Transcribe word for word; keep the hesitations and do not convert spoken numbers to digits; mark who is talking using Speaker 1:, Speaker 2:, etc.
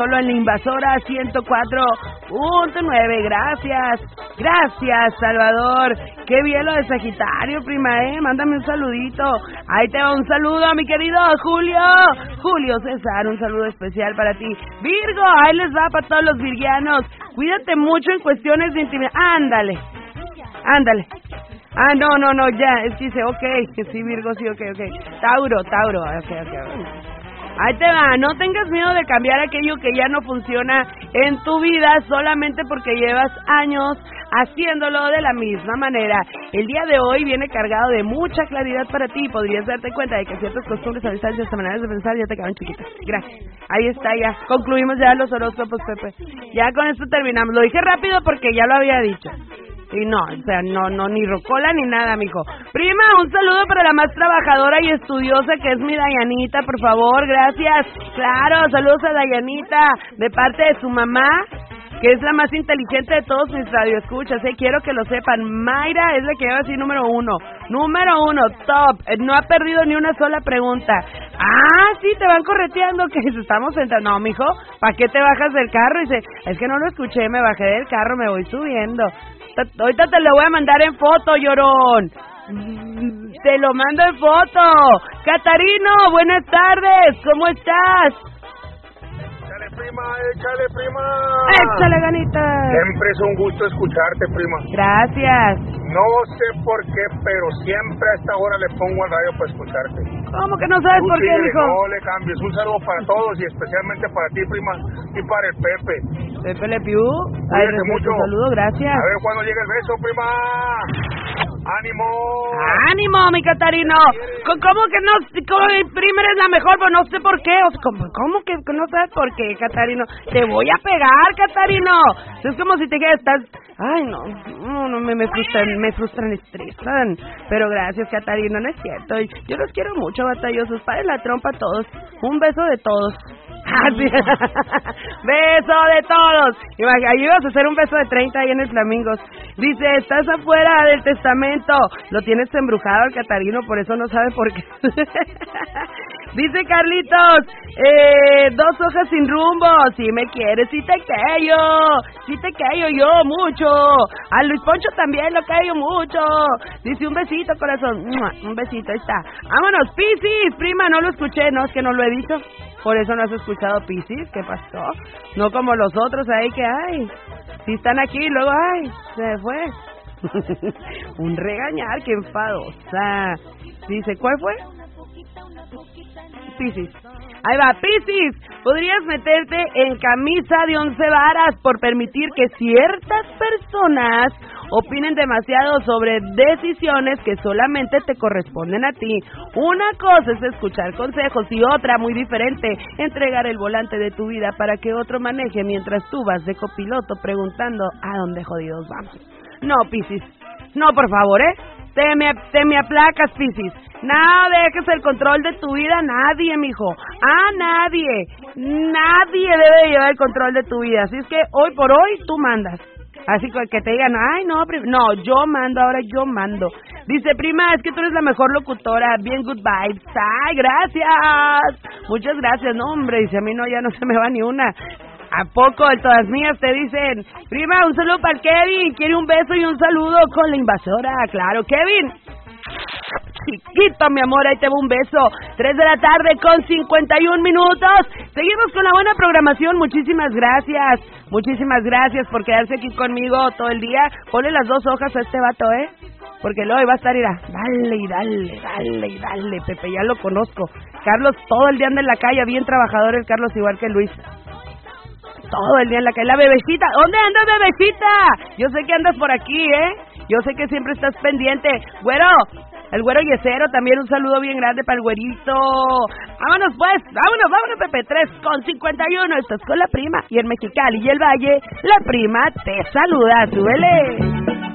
Speaker 1: Solo en la Invasora ciento cuatro punto nueve. Gracias, gracias, Salvador. Qué bien lo de Sagitario, prima, eh. Mándame un saludito. Ahí te va un saludo a mi querido Julio. Julio César, un saludo especial para ti. Virgo, ahí les va para todos los virgianos. Cuídate mucho en cuestiones de intimidad. Ándale, ándale. Ah, no, no, no, ya, es que dice, ok, sí, Virgo, sí, ok, ok. Tauro, Tauro, ok, ok, ok. Ahí te va, no tengas miedo de cambiar aquello que ya no funciona en tu vida solamente porque llevas años haciéndolo de la misma manera. El día de hoy viene cargado de mucha claridad para ti. Podrías darte cuenta de que ciertas costumbres, amistades y maneras de pensar ya te quedan chiquitas. Gracias. Ahí está, ya. Concluimos ya los horóscopos, Pepe. Ya con esto terminamos. Lo dije rápido porque ya lo había dicho. Y no, o sea, no, no, ni rocola ni nada, mijo. Prima, un saludo para la más trabajadora y estudiosa que es mi Dayanita, por favor, gracias. Claro, saludos a Dayanita, de parte de su mamá, que es la más inteligente de todos mis radioescuchas, eh, quiero que lo sepan. Mayra es la que lleva así número uno, número uno, top, eh, no ha perdido ni una sola pregunta. Ah, sí, te van correteando, que estamos sentados. No, mijo, ¿para qué te bajas del carro? Y dice, es que no lo escuché, me bajé del carro, me voy subiendo. Ahorita te lo voy a mandar en foto, llorón. Te lo mando en foto. Catarino, buenas tardes. ¿Cómo estás?
Speaker 2: Échale, prima, échale, prima.
Speaker 1: Échale, ganita.
Speaker 2: Siempre es un gusto escucharte, prima.
Speaker 1: Gracias.
Speaker 2: No sé por qué, pero siempre a esta hora le pongo al radio para escucharte.
Speaker 1: ¿Cómo que no sabes
Speaker 2: Tú
Speaker 1: por qué,
Speaker 2: síguele,
Speaker 1: mijo?
Speaker 2: No le cambies. Un saludo para todos y especialmente para ti, prima, y para el Pepe.
Speaker 1: Pepe Le Pew. Ay, mucho. Un saludo, gracias.
Speaker 2: A ver cuándo llega el beso, prima. ¡Ánimo!
Speaker 1: ¡Ánimo, mi Catarino! ¿Cómo que no? ¿Cómo prima eres la mejor? Pero no sé por qué. O sea, ¿cómo, ¿Cómo que no sabes por qué, Catarino? Te voy a pegar, Catarino. Es como si te quedas... Estás... Ay, no. No, no me, me frustran, me frustran, estresan. Pero gracias, Catarino, no es cierto. Yo los quiero mucho, batallosos. Paren la trompa a todos. Un beso de todos. Beso de todos. Ahí ibas a hacer un beso de treinta ahí en el Flamingos. Dice, estás afuera del testamento. Lo tienes embrujado al Catarino, por eso no sabe por qué. Dice Carlitos, eh, dos hojas sin rumbo. Si me quieres, si te callo. Si te callo yo mucho. A Luis Poncho también lo callo mucho. Dice, un besito, corazón. Un besito, ahí está. Vámonos, Piscis, prima, no lo escuché. No, es que no lo he dicho. Por eso no has escuchado Piscis. ¿Qué pasó? No como los otros ahí que hay. Si están aquí, luego, ay, se fue. Un regañar, qué enfadosa. Dice, ¿cuál fue? Piscis. Ahí va, Piscis. Podrías meterte en camisa de once varas por permitir que ciertas personas opinen demasiado sobre decisiones que solamente te corresponden a ti. Una cosa es escuchar consejos y otra, muy diferente, entregar el volante de tu vida para que otro maneje mientras tú vas de copiloto preguntando a dónde jodidos vamos. No, Piscis. No, por favor, ¿eh? Te me, te me aplacas, Piscis. No dejes el control de tu vida a nadie, mijo. A nadie. Nadie debe llevar el control de tu vida. Así es que hoy por hoy tú mandas. Así que te digan, ay, no, no, yo mando, ahora yo mando. Dice, prima, es que tú eres la mejor locutora. Bien, good vibes. Ay, gracias. Muchas gracias. No, hombre, dice, a mí no, ya no se me va ni una. ¿A poco de todas mías te dicen? Prima, un saludo para el Kevin. Quiere un beso y un saludo con la Invasora. Claro, Kevin. Chiquito, mi amor, ahí te va un beso. Tres de la tarde con cincuenta y un minutos. Seguimos con la buena programación. Muchísimas gracias. Muchísimas gracias por quedarse aquí conmigo todo el día. Ponle las dos hojas a este vato, ¿eh? Porque luego va a estar, irá, dale y dale, dale y dale, Pepe, ya lo conozco. Carlos todo el día anda en la calle, bien trabajador el Carlos, igual que Luis. Todo el día en la calle. La bebecita, ¿dónde andas, bebecita? Yo sé que andas por aquí, ¿eh? Yo sé que siempre estás pendiente. Güero, el güero yesero, también un saludo bien grande para el güerito. Vámonos pues, vámonos, vámonos, Pepe. Tres con cincuenta y uno, estás con la prima. Y en Mexicali y el Valle, la prima te saluda. Súbele.